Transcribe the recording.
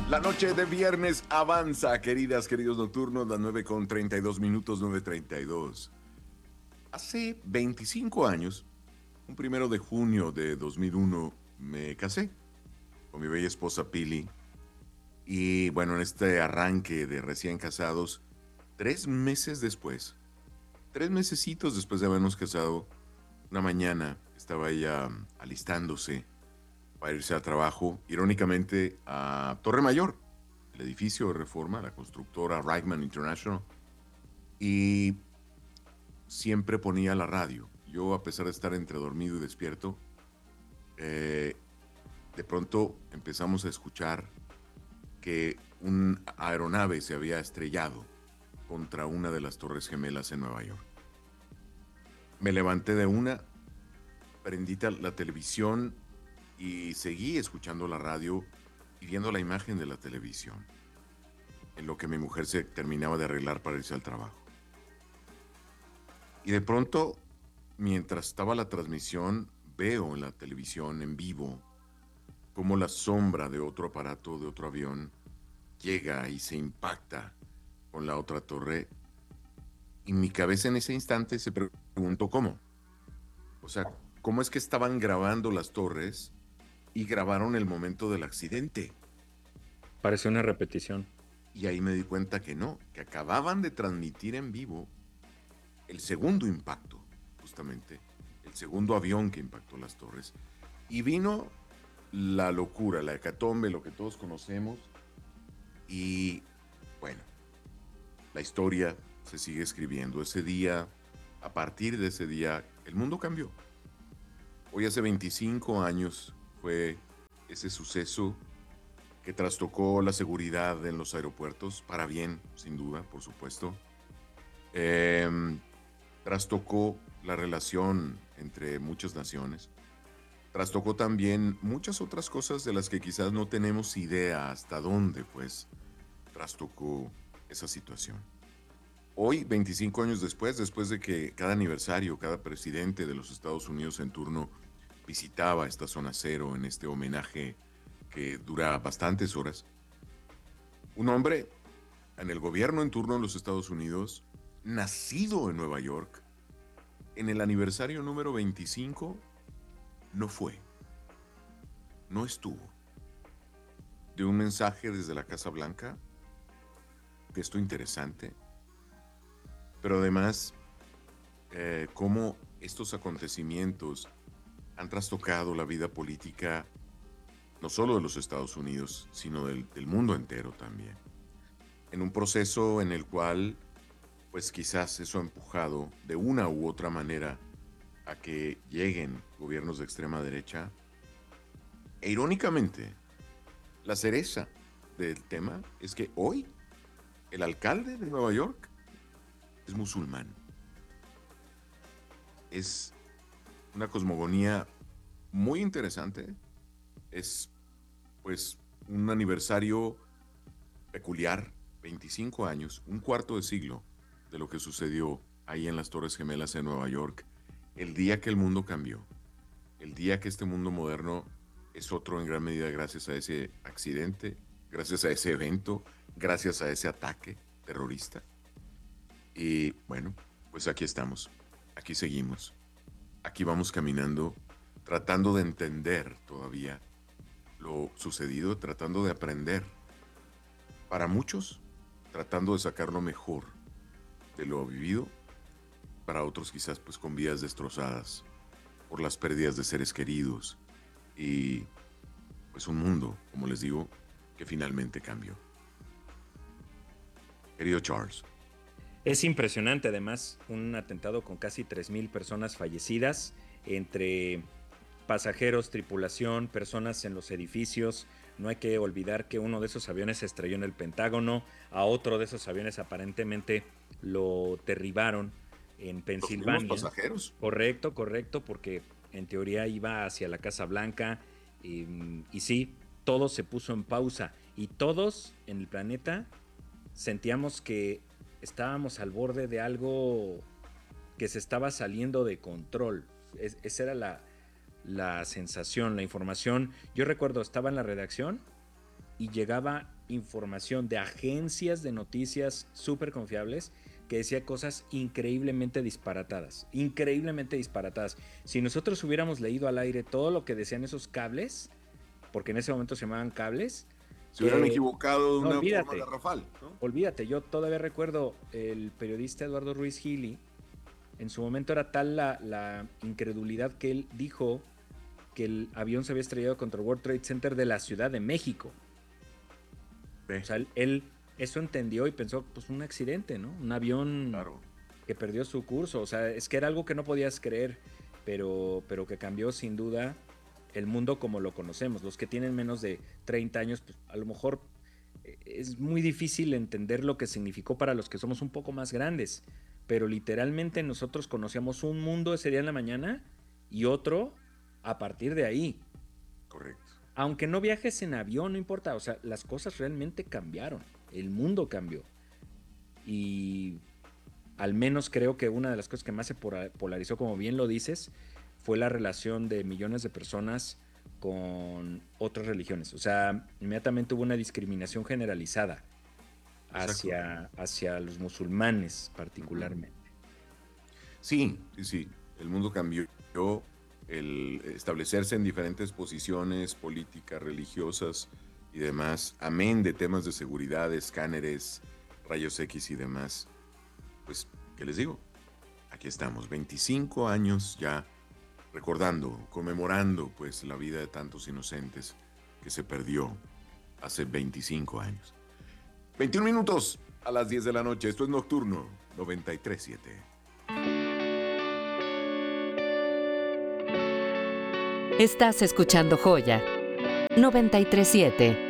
La noche de viernes avanza, queridos nocturnos, las 9:32 minutos, 9:32. Hace 25 años, un 1 de junio de 2001, me casé con mi bella esposa Pili. Y bueno, en este arranque de recién casados, 3 meses después, 3 mesecitos después de habernos casado, una mañana estaba ella alistándose para irse al trabajo, irónicamente a Torre Mayor, el edificio de Reforma, la constructora Reichman International, y siempre ponía la radio. Yo, a pesar de estar entre dormido y despierto, eh, de pronto empezamos a escuchar que un aeronave se había estrellado contra una de las Torres Gemelas en Nueva York. Me levanté de una, prendí la televisión y seguí escuchando la radio y viendo la imagen de la televisión, en lo que mi mujer se terminaba de arreglar para irse al trabajo. Y de pronto, mientras estaba la transmisión, veo en la televisión en vivo cómo la sombra de otro aparato, de otro avión, llega y se impacta con la otra torre. Y mi cabeza en ese instante se preguntó cómo. O sea, ¿cómo es que estaban grabando las torres y grabaron el momento del accidente? Parece una repetición. Y ahí me di cuenta que no, que acababan de transmitir en vivo el segundo impacto, justamente, el segundo avión que impactó las torres. Y vino la locura, la hecatombe, lo que todos conocemos. Y bueno, la historia se sigue escribiendo. Ese día, a partir de ese día, el mundo cambió. Hoy hace 25 años fue ese suceso que trastocó la seguridad en los aeropuertos, para bien, sin duda, por supuesto. Eh, Trastocó la relación entre muchas naciones. Trastocó también muchas otras cosas de las que quizás no tenemos idea hasta dónde, pues, trastocó esa situación. Hoy, 25 años después de que cada aniversario, cada presidente de los Estados Unidos en turno visitaba esta zona cero en este homenaje que dura bastantes horas, un hombre en el gobierno en turno en los Estados Unidos, nacido en Nueva York, en el aniversario número 25, no fue, no estuvo. De un mensaje desde la Casa Blanca, gesto interesante, pero además, cómo estos acontecimientos han trastocado la vida política no solo de los Estados Unidos, sino del mundo entero también. En un proceso en el cual, pues quizás eso ha empujado de una u otra manera a que lleguen gobiernos de extrema derecha. E irónicamente, la cereza del tema es que hoy el alcalde de Nueva York es musulmán. Es una cosmogonía muy interesante. Es pues un aniversario peculiar, 25 años, un cuarto de siglo de lo que sucedió ahí en las Torres Gemelas en Nueva York, el día que el mundo cambió, el día que este mundo moderno es otro en gran medida gracias a ese accidente, gracias a ese evento, gracias a ese ataque terrorista. Y bueno, pues aquí estamos, aquí seguimos, aquí vamos caminando, tratando de entender todavía lo sucedido, tratando de aprender. Para muchos, tratando de sacar lo mejor de lo vivido, para otros quizás pues con vidas destrozadas por las pérdidas de seres queridos y pues un mundo, como les digo, que finalmente cambió. Querido Charles, Es impresionante, además, un atentado con casi 3.000 personas fallecidas, entre pasajeros, tripulación, personas en los edificios. No hay que olvidar que uno de esos aviones se estrelló en el Pentágono, a otro de esos aviones aparentemente lo derribaron en los mismos Pensilvania. pasajeros. Correcto, correcto, porque en teoría iba hacia la Casa Blanca, y sí, todo se puso en pausa y todos en el planeta sentíamos que estábamos al borde de algo que se estaba saliendo de control. Esa era la sensación, la información. Yo recuerdo, estaba en la redacción y llegaba información de agencias de noticias súper confiables que decía cosas increíblemente disparatadas. Si nosotros hubiéramos leído al aire todo lo que decían esos cables, porque en ese momento se llamaban cables, Se hubieran equivocado de no, una forma garrafal, ¿no? Olvídate, yo todavía recuerdo el periodista Eduardo Ruiz Gili, en su momento era tal la incredulidad que él dijo que el avión se había estrellado contra el World Trade Center de la Ciudad de México. O sea, él eso entendió y pensó, pues un accidente, ¿no? Un avión que perdió su curso. O sea, es que era algo que no podías creer, pero que cambió sin duda el mundo como lo conocemos. Los que tienen menos de 30 años, pues a lo mejor es muy difícil entender lo que significó para los que somos un poco más grandes. Pero literalmente nosotros conocíamos un mundo ese día en la mañana y otro a partir de ahí. Correcto. Aunque no viajes en avión, no importa. O sea, las cosas realmente cambiaron. El mundo cambió. Y al menos creo que una de las cosas que más se polarizó, como bien lo dices, fue la relación de millones de personas con otras religiones. O sea, inmediatamente hubo una discriminación generalizada hacia los musulmanes particularmente. Sí. El mundo cambió. El establecerse en diferentes posiciones políticas, religiosas y demás, amén de temas de seguridad, escáneres, rayos X y demás. Pues, ¿qué les digo? Aquí estamos, 25 años ya recordando, conmemorando pues la vida de tantos inocentes que se perdió hace 25 años. 21 minutos a las 10 de la noche. Esto es Nocturno 93.7. Estás escuchando Joya 93.7.